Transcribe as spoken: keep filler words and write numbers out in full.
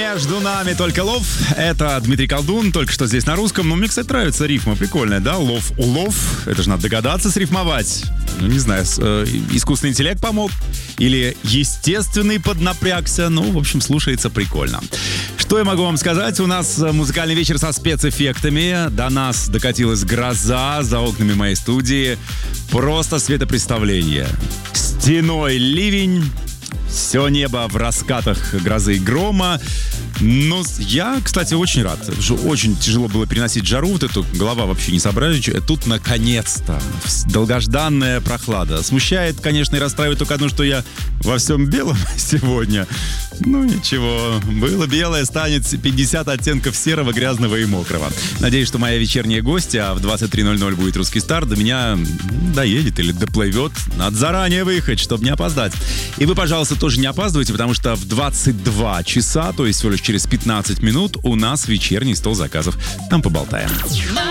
Между нами только лов. Это Дмитрий Колдун, только что здесь на русском. Но мне, кстати, нравится рифма, прикольная, да? Лов, улов. Это же надо догадаться срифмовать. Ну, не знаю, с, э, искусственный интеллект помог. Или естественный поднапрягся. Ну, в общем, слушается прикольно. Что я могу вам сказать? У нас музыкальный вечер со спецэффектами. До нас докатилась гроза за окнами моей студии. Просто светопредставление. Стеной ливень. Все небо в раскатах грозы и грома. Но я, кстати, очень рад. Очень тяжело было переносить жару, вот эту, голова вообще не соображает. Тут, наконец-то, долгожданная прохлада. Смущает, конечно, и расстраивает только одно, что я во всем белом сегодня. Ну, ничего. Было белое, станет пятьдесят оттенков серого, грязного и мокрого. Надеюсь, что моя вечерняя гостья, а в двадцать три ноль ноль будет «Русский старт», до меня доедет или доплывет. Надо заранее выехать, чтобы не опоздать. И вы, пожалуйста, тоже не опаздывайте, потому что в двадцать два часа, то есть всего лишь через пятнадцать минут, у нас вечерний стол заказов. Там поболтаем.